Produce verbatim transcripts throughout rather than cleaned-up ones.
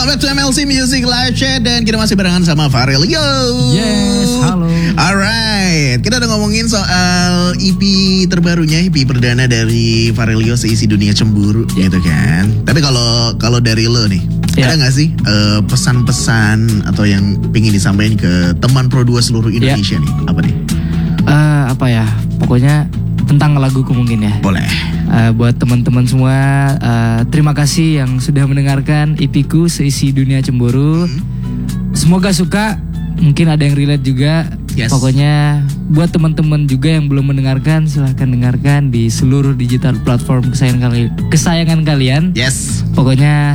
welcome back to M L C Music Live Chat. Dan kita masih barengan sama Farelio. Yes, halo. Alright, kita udah ngomongin soal E P terbarunya, E P perdana dari Farelio, Seisi Dunia Cemburu, gitu kan. Tapi kalau kalau dari lo nih, yeah. ada gak sih uh, pesan-pesan atau yang pengen disampaikan ke teman Pro dua seluruh Indonesia yeah. nih? Apa nih? Uh, apa ya, pokoknya tentang laguku mungkin ya. Boleh. Uh, buat teman-teman semua, uh, terima kasih yang sudah mendengarkan E P-ku Seisi Dunia Cemburu. Hmm. Semoga suka, mungkin ada yang relate juga. Yes. Pokoknya buat teman-teman juga yang belum mendengarkan, silahkan dengarkan di seluruh digital platform kesayangan, kali, kesayangan kalian. Yes. Pokoknya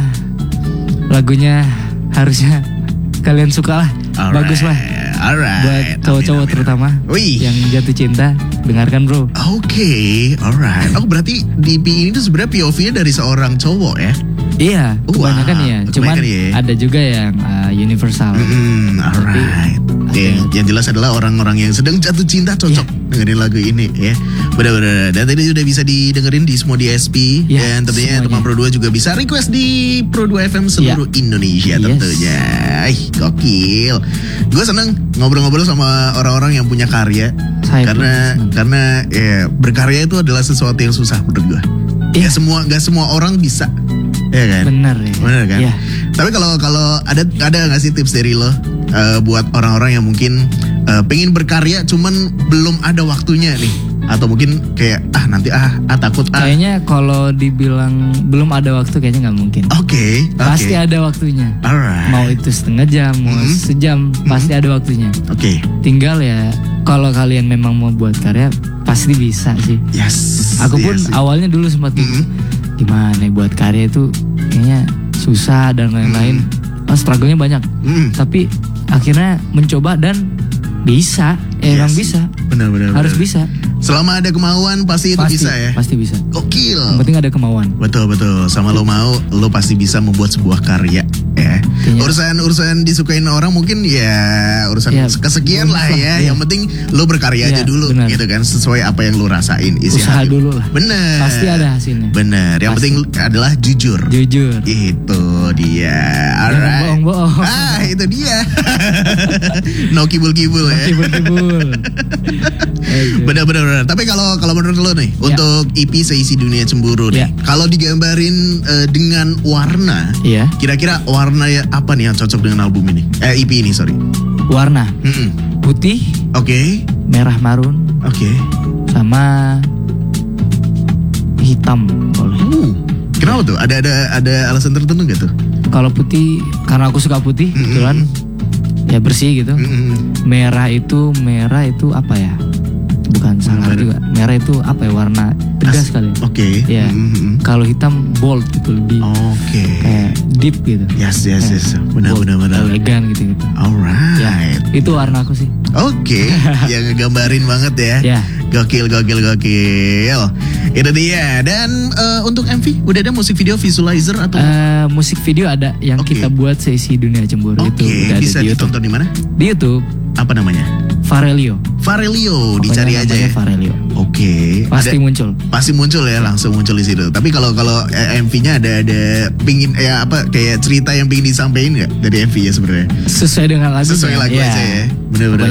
lagunya harusnya kalian suka lah. Alright. Bagus lah. Alright. Buat cowok-cowok terutama Wih. yang jatuh cinta, dengarkan bro. Oke, okay, alright. Oh berarti di E P ini tuh sebenarnya P O V-nya dari seorang cowok ya? Iya, kebanyakan wow, ya. Cuman ya. ada juga yang uh, universal. Mm, alright. Okay. Yang, yang jelas adalah orang-orang yang sedang jatuh cinta cocok yeah. dengerin lagu ini ya. Benar-benar. Dan tadi sudah bisa didengerin di semua D S P yeah, dan tentunya teman Pro dua juga bisa request di Pro dua F M seluruh yeah. Indonesia tentunya. Ih, yes. Gokil. Gue seneng ngobrol-ngobrol sama orang-orang yang punya karya. Saya karena karena ya berkarya itu adalah sesuatu yang susah menurut gue. Yeah. Ya semua nggak semua orang bisa. Ya kan? Benar ya. Benar kan? Ya. Tapi kalau kalau ada ada nggak sih tips dari lo uh, buat orang-orang yang mungkin uh, pengen berkarya cuman belum ada waktunya nih, atau mungkin kayak ah nanti ah, ah takut ah. Kayaknya kalau dibilang belum ada waktu kayaknya nggak mungkin. Oke. Okay, pasti okay. ada waktunya. Alright. Mau itu setengah jam, mau mm-hmm. sejam, mm-hmm. pasti ada waktunya. Oke. Okay. Tinggal ya kalau kalian memang mau buat karya pasti bisa sih. Yes. Aku pun yes, awalnya dulu sempat mm-hmm. gimana buat karya itu kayaknya susah dan lain-lain. Mm. Oh, struggle-nya banyak. Mm. Tapi akhirnya mencoba dan bisa. Eh, yes. Emang bisa. Benar-benar. Harus benar. Bisa. Selama ada kemauan pasti itu pasti, bisa ya. Pasti bisa. Gokil. Yang penting ada kemauan. Betul betul. Sama lo mau, lo pasti bisa membuat sebuah karya ya. Kayaknya. Urusan urusan disukain orang mungkin ya urusan ya, kesekian lah ya. Ya. Yang penting lo berkarya ya, aja dulu bener. Gitu kan, sesuai apa yang lo rasain. Isi usaha hati. Dulu lah. Bener. Pasti ada hasilnya. Bener. Yang pasti. Penting adalah jujur. Jujur. Itu dia. Alright. Bohong-bohong. Ah itu dia. No kibul-kibul ya. No kibul-kibul. Bener-bener. Tapi kalau kalau menurut lo nih, yeah. untuk E P Seisi Dunia Cemburu nih, yeah. kalau digambarin uh, dengan warna, yeah. kira-kira warna ya apa nih yang cocok dengan album ini? Eh E P ini sorry. Warna Mm-mm. putih, oke, okay. merah marun, oke, okay. sama hitam boleh. Uh, kenapa tuh? Ada ada ada alasan tertentu gak tuh? Kalau putih, karena aku suka putih, Mm-mm. kebetulan ya bersih gitu. Mm-mm. Merah itu merah itu apa ya? Bukan sangar juga. Merah itu apa ya, warna tegas kali. Oke. Okay. Ya. Mm-hmm. Kalau hitam bold gitu, lebih. Oke. Okay. Kayak deep gitu. Yes yes yes. Benar-benar benar. Elegan gitu gitu. Alright. Ya, itu warna aku sih. Oke. Okay. Yang ngegambarin banget ya. Ya. Gokil gokil gokil. Itu dia. Dan uh, untuk M V udah ada musik video visualizer atau? Uh, musik video ada yang okay. kita buat Seisi Dunia Cemburu okay. itu. Udah Bisa di ditonton di mana? Di YouTube. Apa namanya? Farelio. Farelio, dicari aja ya. Farelio. Oke. Okay. Pasti ada, muncul. Pasti muncul ya, langsung muncul di situ. Tapi kalau kalau eh, M V-nya ada ada pingin ya apa kayak cerita yang pingin disampaikan nggak dari M V-nya sebenarnya? Sesuai dengan lagu. Sesuai lagu ya. aja ya. Bener-bener.